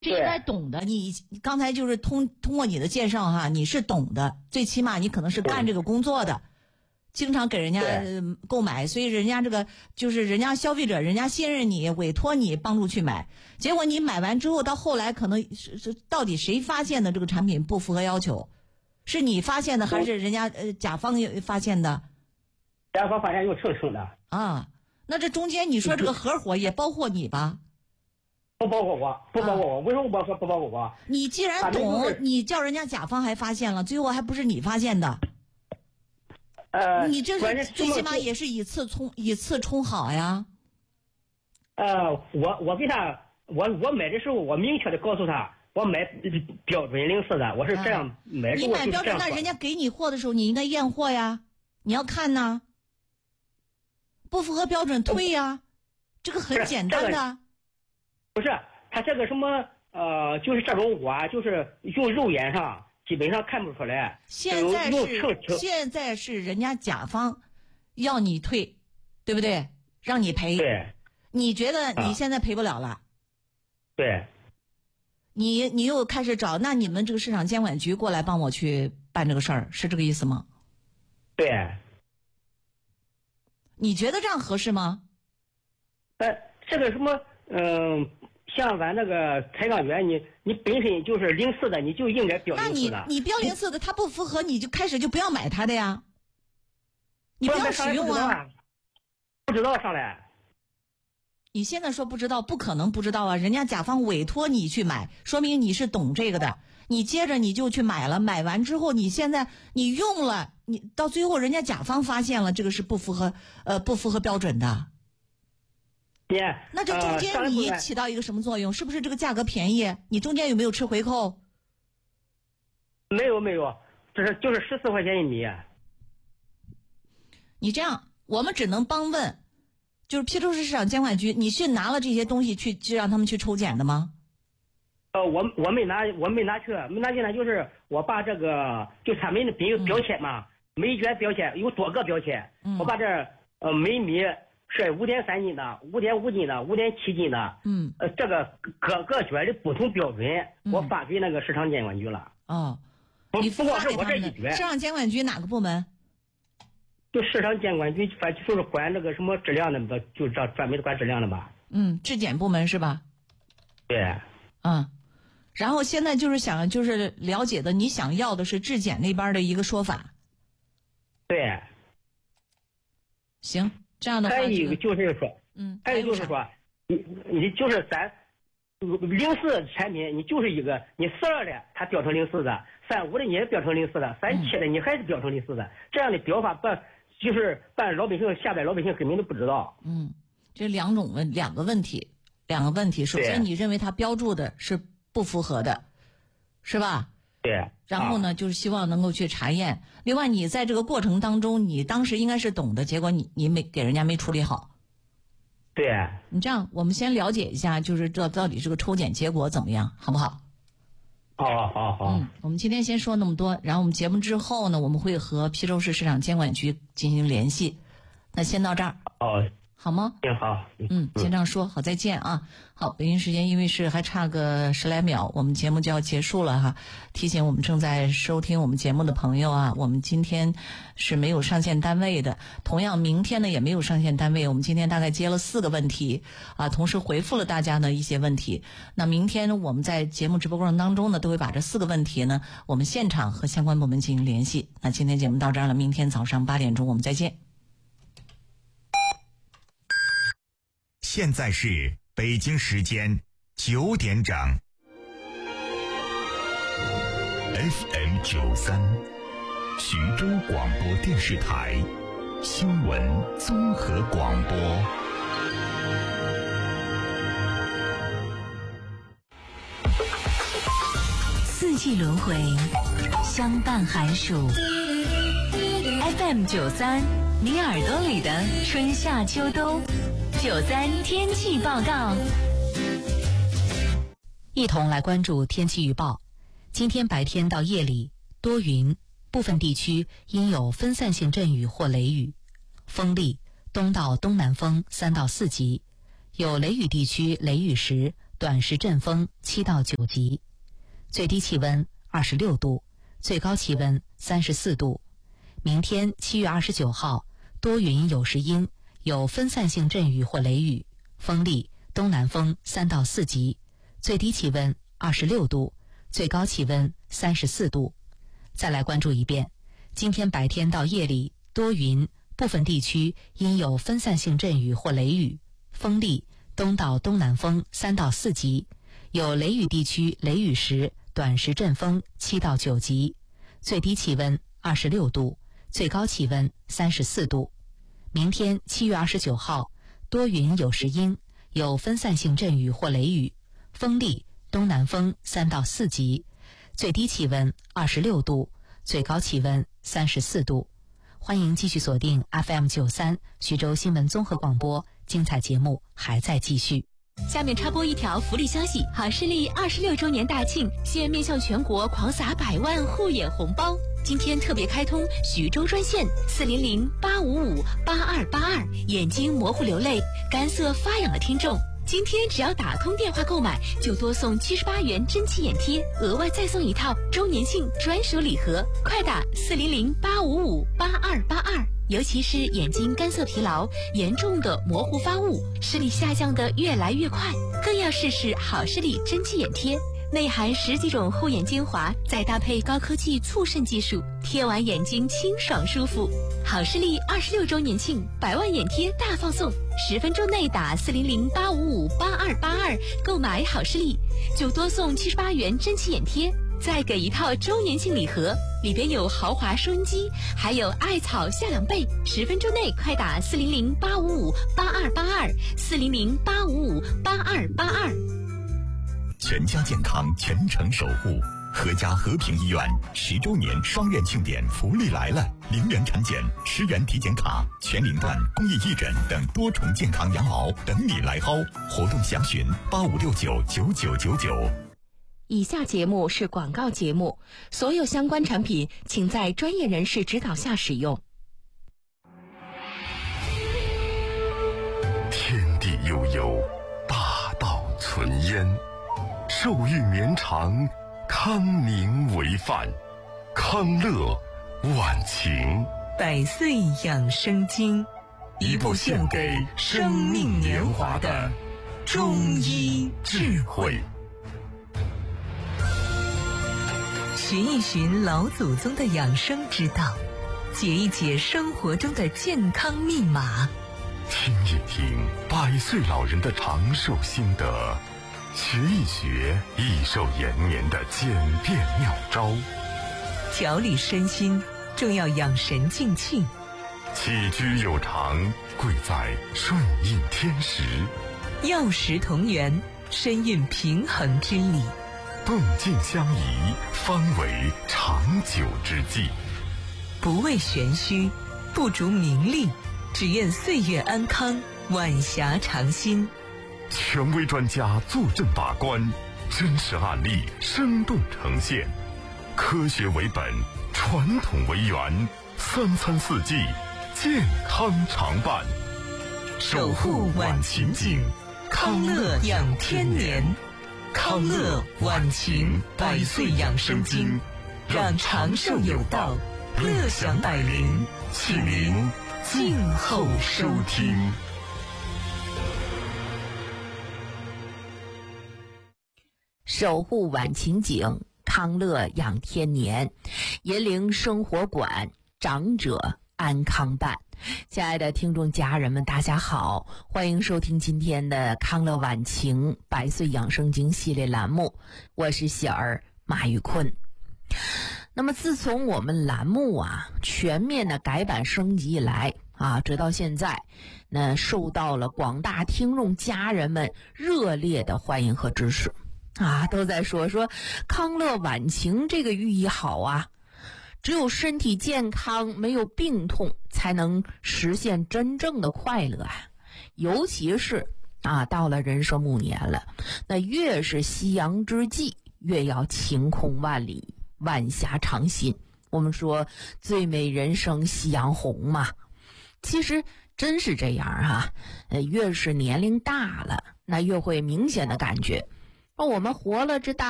这应该懂的。你刚才就是通过你的介绍哈，你是懂的，最起码你可能是干这个工作的，经常给人家购买，所以人家这个就是人家消费者，人家信任你，委托你帮助去买，结果你买完之后，到后来可能是到底谁发现的这个产品不符合要求？是你发现的还是人家甲方发现的？ 甲方发现又澄的啊。那这中间你说这个合伙也包括你吧？ 不包括我，不包括我。为什么不包括我？ 你既然懂，你叫人家甲方还发现了，最后还不是你发现的？你这是最起码也是以次充好呀。 我给他，我买的时候我明确的告诉他，我买标准零四的，我是这样买的。 你买标准，那人家给你货的时候，你应该验货呀，你要看呐，不符合标准退呀，这个很简单的。 不是他这个什么就是这种碗，就是用肉眼上基本上看不出来。 现在是人家甲方要你退，对不对？让你赔。 对。 你觉得你现在赔不了了？ 对。 你又开始找，那你们这个市场监管局过来帮我去办这个事儿，是这个意思吗？ 对。 你觉得这样合适吗？ 这个什么像咱那个采矿员，你本身就是零四的，你就应该标零四的。 那你标零四的，他不符合，你就开始就不要买他的呀。你不要使用啊。 不知道上来。 你现在说不知道，不可能不知道啊！人家甲方委托你去买，说明你是懂这个的。你接着你就去买了，买完之后，你现在你用了，你到最后人家甲方发现了这个是不符合标准的。那这中间你起到一个什么作用？是不是这个价格便宜？你中间有没有吃回扣？ 没有，就是14块钱一米。 你这样，我们只能帮问，就是邳州市市场监管局，你是拿了这些东西去让他们去抽检的吗？ 我没拿去呢，就是我把这个就他们的标签嘛，每卷标签有多个标签，我把这每米是5.3斤的、5.5斤的、5.7斤的，这个各个卷的不同标准，我发给那个市场监管局了。 你不光是我这一卷。 市场监管局哪个部门？ 就市场监管局，反正就是管那个什么质量的，就专门管质量的吧。 质检部门是吧？ 对。 然后现在就是了解的，你想要的是质检那边的一个说法。 对。 行，这样的话。 还有一个就是说，还有就是说，你就是咱04产品，你就是一个你42的它标成04的，35的你也标成04的，37的你还是标成04的，这样的标法就是办老百姓下边老百姓根本都不知道。 这两个问题。首先，你认为它标注的是不符合的，是吧？ 对。 然后呢，就是希望能够去查验。另外，你在这个过程当中，你当时应该是懂的，结果你没给人家没处理好。 对。 你这样，我们先了解一下，就是这到底这个抽检结果怎么样，好不好？ 好。 我们今天先说那么多，然后我们节目之后呢，我们会和邳州市市场监管局进行联系。那先到这儿。好吗？ 好。 先这样说，好，再见啊。好，北京时间因为是还差个10来秒，我们节目就要结束了哈。提醒我们正在收听我们节目的朋友啊，我们今天是没有上线单位的，同样明天呢也没有上线单位。我们今天大概接了4个问题啊，同时回复了大家的一些问题。那明天呢，我们在节目直播过程当中呢，都会把这4个问题呢，我们现场和相关部门进行联系。那今天节目到这儿了，明天早上8点钟我们再见。 现在是北京时间9点整。FM 93，徐州广播电视台新闻综合广播。 四季轮回，相伴寒暑。FM 93，你耳朵里的春夏秋冬。93天气报告，一同来关注天气预报。今天白天到夜里多云，部分地区应有分散性阵雨或雷雨，风力东到东南风3到4级，有雷雨地区雷雨时短时阵风7到9级，最低气温26度，最高气温34度。明天7月29号，多云有时阴，有分散性阵雨或雷雨，风力东南风3到4级，最低气温26度，最高气温34度。再来关注一遍，今天白天到夜里多云，部分地区因有分散性阵雨或雷雨，风力东到东南风3到4级，有雷雨地区雷雨时短时阵风7到9级，最低气温26度，最高气温34度。明天7月29号，多云有时阴，有分散性阵雨或雷雨，风力东南风3到4级，最低气温26度，最高气温34度。欢迎继续锁定 FM93 徐州新闻综合广播，精彩节目还在继续。 下面插播一条福利消息，好视力26周年大庆，现面向全国狂撒100万护眼红包。今天特别开通徐州专线400-855-8282，眼睛模糊流泪、干涩发痒的听众，今天只要打通电话购买，就多送78元真气眼贴，额外再送一套周年庆专属礼盒。快打400-855-8282。尤其是眼睛干涩疲劳、严重的模糊发雾、视力下降的越来越快，更要试试好视力真气眼贴。内含10几种护眼精华，再搭配高科技促渗技术，贴完眼睛清爽舒服。好视力26周年庆100万眼贴大放送，10分钟内打400-855-8282购买好视力，就多送78元真气眼贴，再给一套周年庆礼盒，里边有豪华收音机，还有艾草夏凉被。10分钟内快打400-855-8282，400-855-8282。 全家健康，全程守护。合家和平医院10周年双院庆典福利来了！0元产检、10元体检卡、全龄段公益义诊等多重健康羊毛等你来薅。活动详询85699999。 以下节目是广告节目，所有相关产品请在专业人士指导下使用。 天地悠悠，大道存焉，寿欲绵长，康宁为范，康乐晚晴。 百岁养生经， 一部献给生命年华的中医智慧。 寻一寻老祖宗的养生之道，解一解生活中的健康密码， 听一听100岁老人的长寿心得，学一学益寿延年的简便妙招， 调理身心正要养神静气， 起居有常贵在顺应天时， 药食同源深蕴平衡之理， 动静相宜方为长久之计。 不为玄虚，不逐名利，只愿岁月安康，晚霞长新。 权威专家坐镇把关，真实案例生动呈现，科学为本，传统为源，3餐4季健康常伴， 守护晚晴景，康乐养天年。康乐晚晴100岁养生经，让长寿有道，乐享百龄，请您静候收听。 守护晚晴景，康乐养天年，银陵生活馆，长者安康办。亲爱的听众家人们，大家好，欢迎收听今天的康乐晚晴100岁养生经系列栏目，我是喜儿马玉坤。那么自从我们栏目全面的改版升级以来直到现在，那受到了广大听众家人们热烈的欢迎和支持都在说康乐晚晴这个寓意好只有身体健康，没有病痛，才能实现真正的快乐尤其是到了壬申暮年了，那越是夕阳之际，越要晴空万里，晚霞长新。我们说最美人生夕阳红嘛，其实真是这样哈。越是年龄大了，那越会明显的感觉，我们活了这大